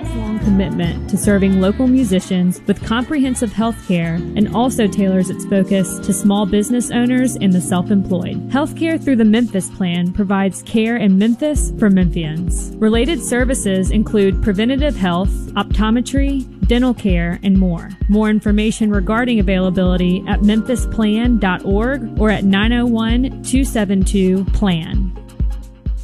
decades-long commitment to serving local musicians with comprehensive health care and also tailors its focus to small business owners and the self-employed. Healthcare through the Memphis Plan provides care in Memphis for Memphians. Related services include preventative health, optometry, dental care, and more. More information regarding availability at memphisplan.org or at 901-272-PLAN.